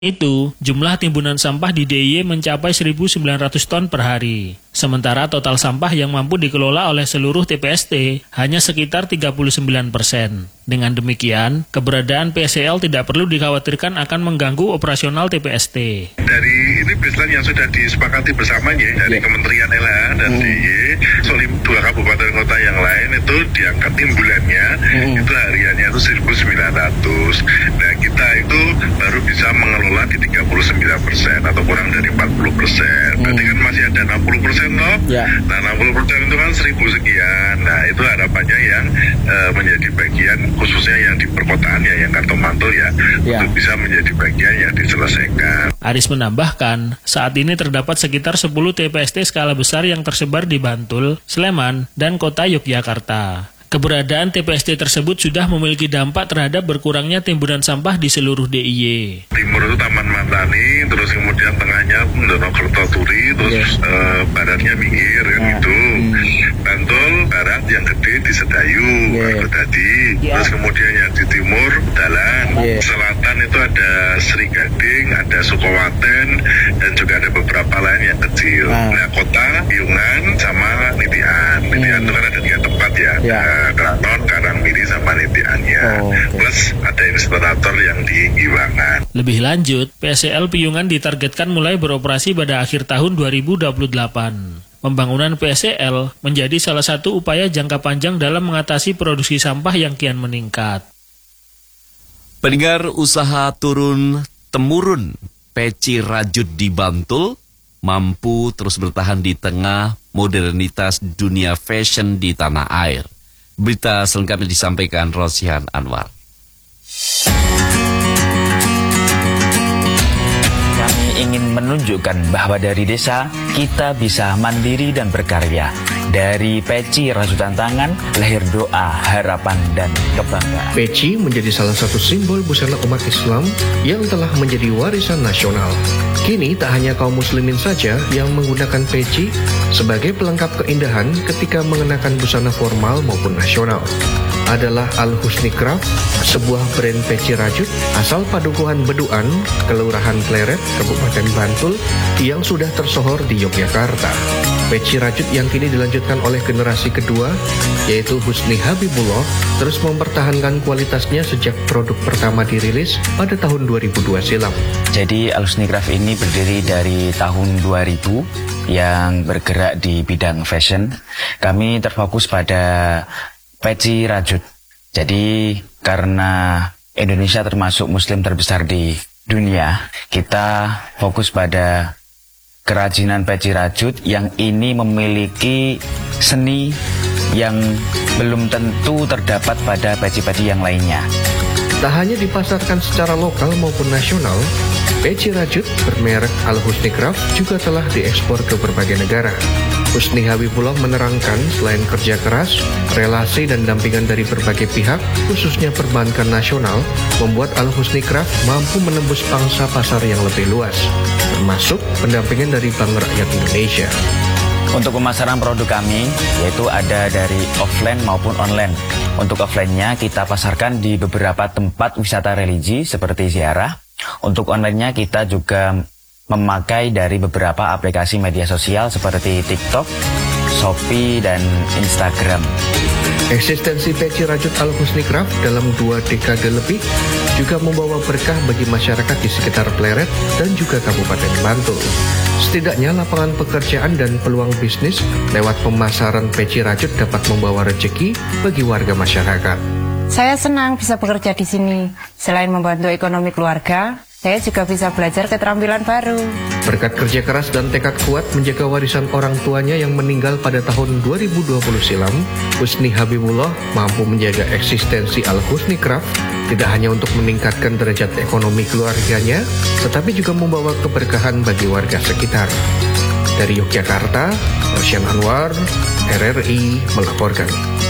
itu, jumlah timbunan sampah di DIY mencapai 1.900 ton per hari. Sementara total sampah yang mampu dikelola oleh seluruh TPST hanya sekitar 39%. Dengan demikian, keberadaan PSEL tidak perlu dikhawatirkan akan mengganggu operasional TPST. Dari ini baseline yang sudah disepakati bersamanya dari Kementerian LH dan DIY, soal 2 kabupaten kota yang lain itu diangkat timbulannya, itu hariannya itu 1.900. Nah, kita itu baru bisa mengelola di 39% atau kurang dari 40%. Berarti kan masih ada 60% loh. Nah, 60% itu kan 1.000 sekian. Nah, itu harapannya yang menjadi bagian khususnya yang di perkotaan ya, yang kantong mantul ya, untuk bisa menjadi bagian yang diselesaikan. Aris menambahkan, saat ini terdapat sekitar 10 TPST skala besar yang tersebar di Bantul, Sleman, dan kota Yogyakarta. Keberadaan TPST tersebut sudah memiliki dampak terhadap berkurangnya timbunan sampah di seluruh DIY. Timur itu Taman Mantani, terus kemudian tengahnya Donokerto Turi, terus baratnya Minggir kan gitu. Bantul barat yang gede di Sedayu, tadi. Terus kemudian yang di timur Dalan, selatan itu ada Sri Gading, ada Sukowaten, dan juga ada beberapa lain yang kecil. Nah, kota Piungan sama Nitian. Nitian itu kan ada 3 tempat ya. Keraton, Karangmiri, sama Nitiannya. Plus ada instalator yang di Iwangan. Lebih lanjut, PSEL Piungan ditargetkan mulai beroperasi pada akhir tahun 2028. Pembangunan PSEL menjadi salah satu upaya jangka panjang dalam mengatasi produksi sampah yang kian meningkat. Pendengar, usaha turun-temurun peci rajut di Bantul mampu terus bertahan di tengah modernitas dunia fashion di tanah air. Berita selengkapnya disampaikan Rosihan Anwar. Kami ingin menunjukkan bahwa dari desa kita bisa mandiri dan berkarya. Dari peci rajutan tangan, lahir doa, harapan, dan kebanggaan. Peci menjadi salah satu simbol busana umat Islam yang telah menjadi warisan nasional. Kini tak hanya kaum muslimin saja yang menggunakan peci sebagai pelengkap keindahan ketika mengenakan busana formal maupun nasional. Adalah Al-Husni Craft, sebuah brand peci rajut asal Padukuhan Beduan, Kelurahan Pleret, Kabupaten Bantul, yang sudah tersohor di Yogyakarta. Peci rajut yang kini dilanjutkan oleh generasi kedua, yaitu Husni Habibullah, terus mempertahankan kualitasnya sejak produk pertama dirilis pada tahun 2002 silam. Jadi Al-Husni Craft ini berdiri dari tahun 2000 yang bergerak di bidang fashion. Kami terfokus pada peci rajut. Jadi karena Indonesia termasuk muslim terbesar di dunia, kita fokus pada kerajinan peci rajut yang ini memiliki seni yang belum tentu terdapat pada peci-peci yang lainnya. Tak hanya dipasarkan secara lokal maupun nasional, peci rajut bermerek Al-Husni Craft juga telah diekspor ke berbagai negara. Husni Habibullah menerangkan selain kerja keras, relasi dan dampingan dari berbagai pihak, khususnya perbankan nasional, membuat Al-Husni Craft mampu menembus pangsa pasar yang lebih luas, termasuk pendampingan dari Bank Rakyat Indonesia. Untuk pemasaran produk kami, yaitu ada dari offline maupun online. Untuk offline-nya kita pasarkan di beberapa tempat wisata religi seperti ziarah. Untuk online-nya kita juga memakai dari beberapa aplikasi media sosial seperti TikTok, Shopee, dan Instagram. Eksistensi peci rajut Al-Husni Craft dalam 2 dekade lebih juga membawa berkah bagi masyarakat di sekitar Pleret dan juga Kabupaten Bantul. Setidaknya lapangan pekerjaan dan peluang bisnis lewat pemasaran peci rajut dapat membawa rezeki bagi warga masyarakat. Saya senang bisa bekerja di sini. Selain membantu ekonomi keluarga, saya juga bisa belajar keterampilan baru. Berkat kerja keras dan tekad kuat menjaga warisan orang tuanya yang meninggal pada tahun 2020 silam, Husni Habibullah mampu menjaga eksistensi Al-Husni Craft tidak hanya untuk meningkatkan derajat ekonomi keluarganya, tetapi juga membawa keberkahan bagi warga sekitar. Dari Yogyakarta, Rosihan Anwar, RRI melaporkan.